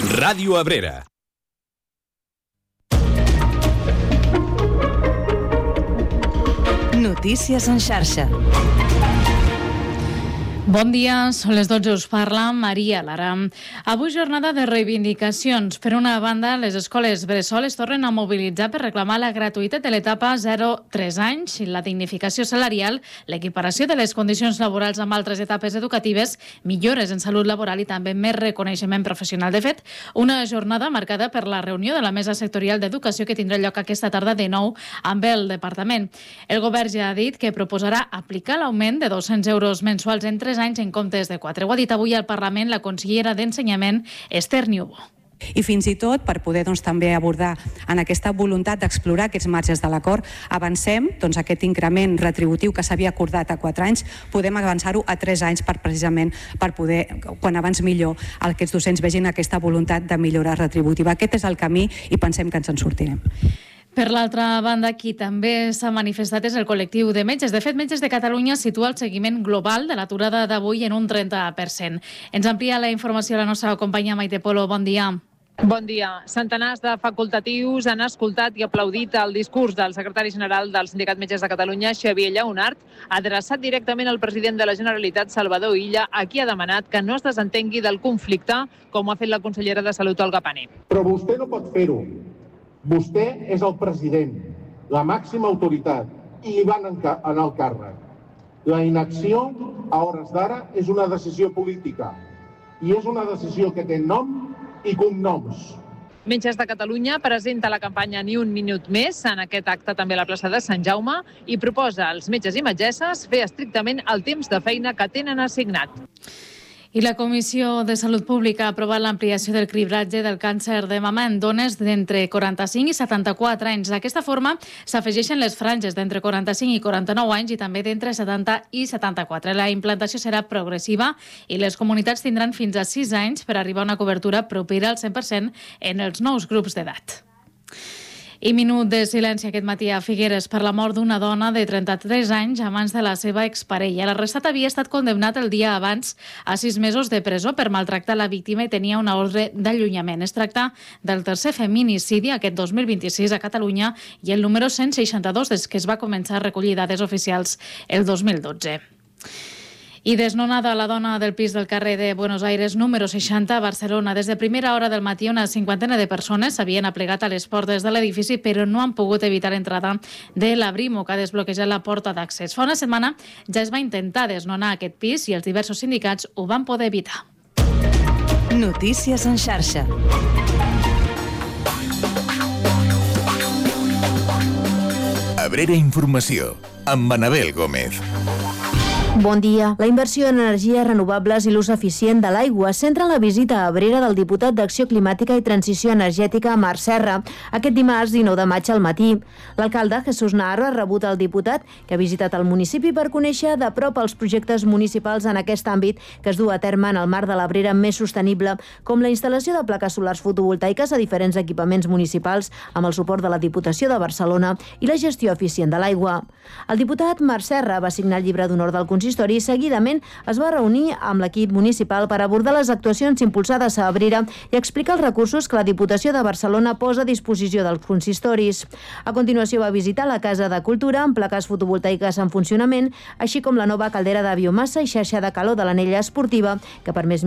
Ràdio Abrera. Notícies en xarxa. Bon dia, són les 12, us parla Maria Lara. Avui jornada de reivindicacions. Per una banda, les escoles bressol es tornen a mobilitzar per reclamar la gratuïtat de l'etapa 0-3 anys, la dignificació salarial, l'equiparació de les condicions laborals amb altres etapes educatives, millores en salut laboral i també més reconeixement professional. De fet, una jornada marcada per la reunió de la Mesa Sectorial d'Educació que tindrà lloc aquesta tarda de nou amb el departament. El govern ja ha dit que proposarà aplicar l'augment de 200 euros mensuals en 3 anys en comptes de 4. Ho ha dit avui al Parlament la consellera d'Ensenyament, Esther Niubó. I fins i tot, per poder també abordar en aquesta voluntat d'explorar aquests marges de l'acord, avancem aquest increment retributiu que s'havia acordat a 4 anys, podem avançar-ho a 3 anys precisament per poder, quan abans millor, aquests docents vegin aquesta voluntat de millora retributiva. Aquest és el camí i pensem que ens en sortirem. Per l'altra banda, qui també s'ha manifestat és el col·lectiu de metges. De fet, Metges de Catalunya situa el seguiment global de l'aturada d'avui en un 30%. Ens amplia la informació la nostra companya Maite Polo. Bon dia. Bon dia. Centenars de facultatius han escoltat i aplaudit el discurs del secretari general del Sindicat Metges de Catalunya, Xavier Lleonart, adreçat directament al president de la Generalitat, Salvador Illa, a qui ha demanat que no es desentengui del conflicte, com ho ha fet la consellera de Salut, Olga Pané. Però vostè no pot fer-ho. Vostè és el president, la màxima autoritat, i li van anar al càrrec. La inacció, a hores d'ara, és una decisió política i és una decisió que té nom i cognoms. Metges de Catalunya presenta la campanya Ni un minut més en aquest acte també a la plaça de Sant Jaume i proposa als metges i metgesses fer estrictament el temps de feina que tenen assignat. I la Comissió de Salut Pública ha aprovat l'ampliació del cribratge del càncer de mama en dones d'entre 45 i 74 anys. D'aquesta forma s'afegeixen les franges d'entre 45 i 49 anys i també d'entre 70 i 74. La implantació serà progressiva i les comunitats tindran fins a 6 anys per arribar a una cobertura propera al 100% en els nous grups d'edat. I minut de silenci aquest matí a Figueres per la mort d'una dona de 33 anys a mans de la seva exparella. L'arrestat havia estat condemnat el dia abans a 6 mesos de presó per maltractar la víctima i tenia una ordre d'allunyament. Es tracta del tercer feminicidi aquest 2026 a Catalunya i el número 162 des que es va començar a recollir dades oficials el 2012. I desnonada la dona del pis del carrer de Buenos Aires número 60 a Barcelona. Des de primera hora del matí una cinquantena de persones s'havien aplegat a les portes de l'edifici però no han pogut evitar l'entrada de la Brimo, que ha desbloquejat la porta d'accés. Fa una setmana ja es va intentar desnonar aquest pis i els diversos sindicats ho van poder evitar. Notícies en xarxa. Abrera Informació, amb Manabel Gómez. Bon dia. La inversió en energies renovables i l'ús eficient de l'aigua centra en la visita a Abrera del diputat d'Acció Climàtica i Transició Energètica, Marc Serra, aquest dimarts 19 de maig al matí. L'alcalde, Jesús Naharro, ha rebut el diputat, que ha visitat el municipi per conèixer de prop els projectes municipals en aquest àmbit que es du a terme en el marc de l'Abrera més sostenible, com la instal·lació de plaques solars fotovoltaiques a diferents equipaments municipals amb el suport de la Diputació de Barcelona i la gestió eficient de l'aigua. El diputat Marc Serra va signar el llibre d'honor del consistori i seguidament es va reunir amb l'equip municipal per abordar les actuacions impulsades a Abrera i explicar els recursos que la Diputació de Barcelona posa a disposició dels consistoris. A continuació va visitar la Casa de Cultura amb plaques fotovoltaiques en funcionament, així com la nova caldera de biomassa i xarxa de calor de l'anella esportiva que permet